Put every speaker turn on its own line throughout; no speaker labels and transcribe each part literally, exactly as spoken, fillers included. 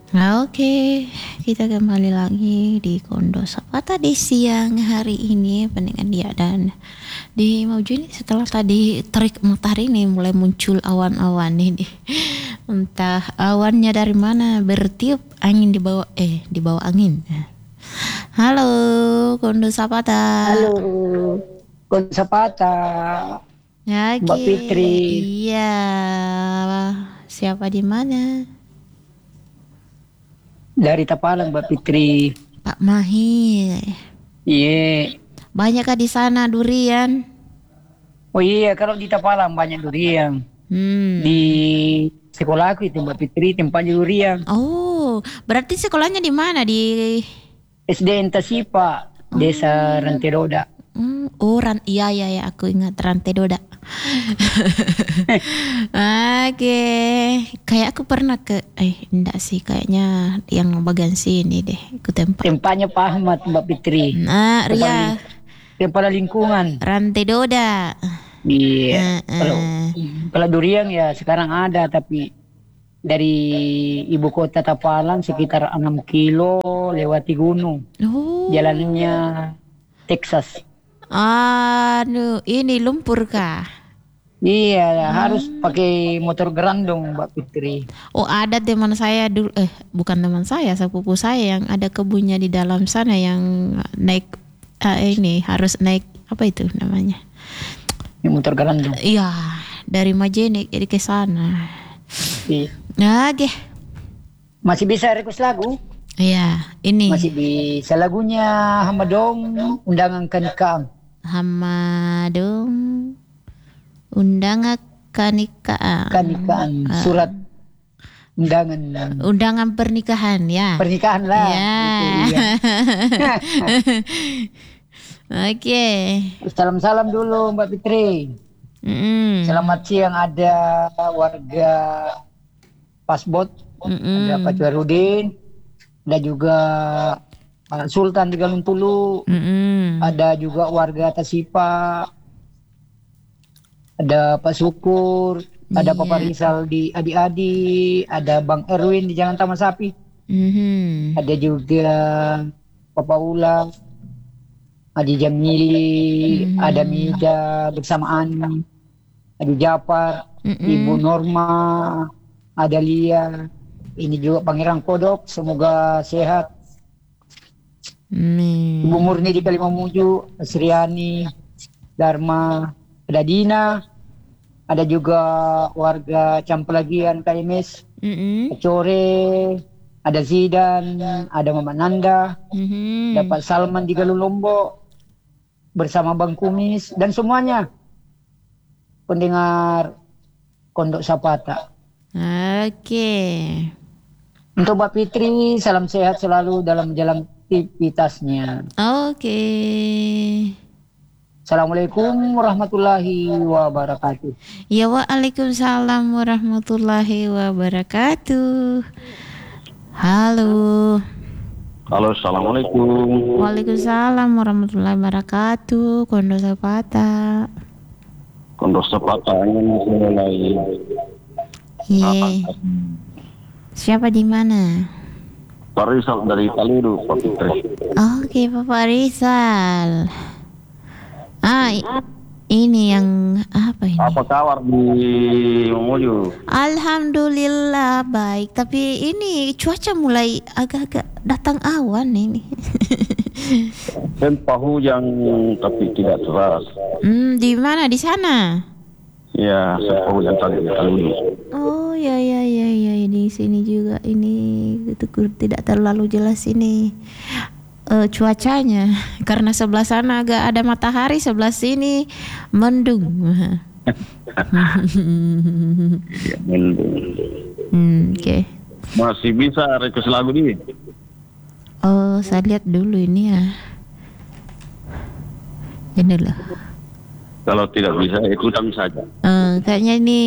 Oke, kita kembali lagi di Kondo Sapata di siang hari ini pendengar dia dan di Mamuju ini setelah tadi terik matahari ini mulai muncul awan-awan ini. Entah awannya dari mana bertiup angin di bawah eh di bawah angin. Halo Kondo Sapata.
Halo, Kon Sapata, Mbak
Oke,
Fitri.
iya. Siapa di mana?
Dari Tapalang, Mbak Fitri.
Pak Mahir.
Iya.
Banyakkah di sana durian?
Oh iya, kalau di Tapalang banyak durian.
Hmm.
Di sekolahku itu Mbak Fitri tempatnya durian.
Oh, berarti sekolahnya di mana? Di
S D N Tasipa, Desa Ranteroda.
Hmm, oh, ran iya iya ya, aku ingat Rantai Doda. Oke, kayak aku pernah ke eh enggak sih, kayaknya yang bagian sini deh, ke tempat.
Tempatnya Pak Ahmad, Mbak Fitri.
Nah,
Kepala, ling-
Ria,
Kepala lingkungan.
Rantai Doda.
Iya. Kalau
Heeh.
kalau durian ya sekarang ada, tapi dari ibu kota Tapalang sekitar enam kilo lewati gunung.
Oh.
Jalannya Texas.
Anu, ini lumpur kah?
Iya, harus pakai motor gerandong, Mbak Fitri.
Oh, ada teman saya dulu, eh bukan teman saya, sepupu saya yang ada kebunnya di dalam sana yang naik eh, ini harus naik apa itu namanya?
Ini motor gerandong.
Iya, dari Majene jadi ke sana.
Iya.
Nah, oke.
Masih bisa request lagu?
Iya, ini
Masih bisa lagunya Hamadong, Undangan Kanikaan.
Hamadong undangan kanikaan.
Kanikaan,
Ah,
surat undangan
undangan pernikahan ya.
pernikahan lah.
Ya.
Gitu, iya.
Oke.
Salam-salam dulu Mbak Fitri.
Mm-mm.
Selamat siang ada warga Pasbot,
Mm-mm.
ada Pak Cuarudin, ada juga Pak Sultan di Galuntulu,
Mm-mm.
ada juga warga Tasipa, ada Pak Syukur, ada
Iya.
Papa Rizal di Adi-Adi, ada Bang Erwin di Jalan Taman Sapi,
Mhm.
ada juga Papa Ula, Adi Jamili,
Mhm.
ada Mida bersama Ani, ada Japar,
Mm-mm.
Ibu Norma, ada Lia, ini juga Pangeran Kodok, semoga sehat.
Mm.
Ibu Murni di Kalimamuju, Sriani, Dharma, ada Dina, ada juga warga Campelagian K M S,
Mm-mm.
Core, ada Zidan, ada Mama Nanda,
Mhm.
ada Pak Salman di Galuh Lombok, bersama Bang Kumis, dan semuanya pendengar Kondok Sapata.
Oke.
Untuk Mbak Fitri, salam sehat selalu dalam menjalankan aktivitasnya.
Oke.
Assalamualaikum warahmatullahi wabarakatuh.
Ya, waalaikumsalam warahmatullahi wabarakatuh. Halo.
Halo, assalamualaikum.
Waalaikumsalam warahmatullahi wabarakatuh. Kondo Sapata.
Kondo Sapata ingin mulai.
Iya. Siapa di mana?
Pak Rizal dari Kalidu, Pak Fitri.
Oke, Bapak Rizal. Ah, i- ini yang apa ini?
Apa kabar di Mamuju?
Alhamdulillah baik, tapi ini cuaca mulai agak-agak datang awan ini.
Tempa hujan tapi tidak deras.
Hmm, di mana di sana?
Ya, tempa hujan tadi di Kalidu.
Oh ya ya ya ya di sini juga ini itu tidak terlalu jelas ini eh, cuacanya karena sebelah sana agak ada matahari, sebelah sini mendung.
Ya, mendung.
Hmm, oke.
Masih bisa request lagu nih?
Oh, saya lihat dulu ini ya. Ini loh.
Kalau tidak bisa ikutan saja.
Eh, kayaknya ini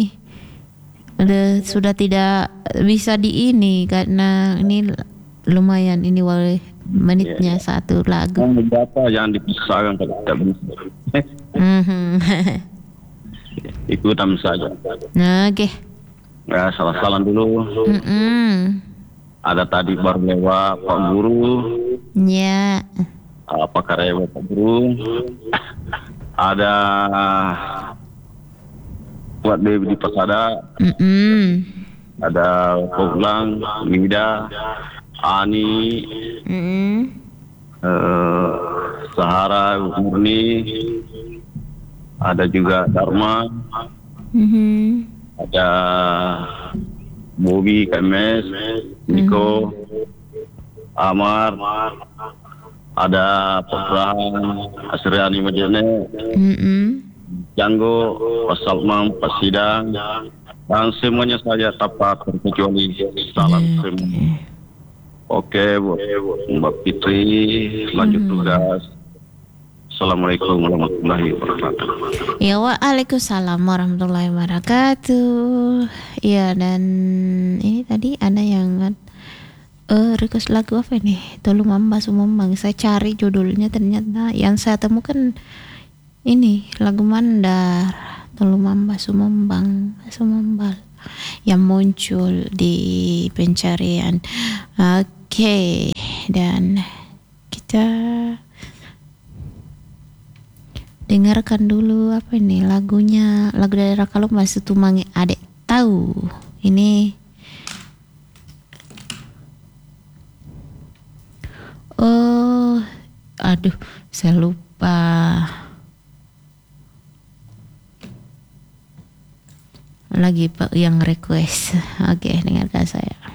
udah sudah tidak bisa di ini karena ini lumayan ini wali menitnya satu lagu.
Mau berapa jangan dipaksakan kalau tidak bisa.
Mhm.
Ikutan saja.
Nah, oke.
Ya, salah-salah dulu.
Mm-mm.
ada tadi baru lewat Pak Guru,
Ya.
apa karyawan Pak Guru, ada buat baby di Pasada,
Mm-mm.
ada Koglang, Mida, Ani,
Mm-mm.
eh, Sahara, Murni, ada juga Dharma,
Mhm.
ada Bobby, K M S, Niko, Amar, ada Peperangan, Asriani Majene,
Mm-mm.
Janggo, Pak Salman, Pak Sidang, dan semuanya saya tapat terkecuali salam semua. Oke, buat Mbak Fitri, lanjut tugas. Assalamualaikum warahmatullahi wabarakatuh.
Ya, waalaikumsalam warahmatullahi wabarakatuh. Ya, dan ini tadi ada yang eh request lagu apa nih? Tolu Mamba Sumembang. Saya cari judulnya, ternyata yang saya temukan ini lagu Mandar, Tolu Mamba Sumembang, Sumembal yang muncul di pencarian. Oke, dan kita dengarkan dulu apa ini lagunya, lagu dari Raka Lumba, Tumangi Adek Tahu. Ini oh aduh saya lupa lagi Pak yang request. Oke, dengarkan saya.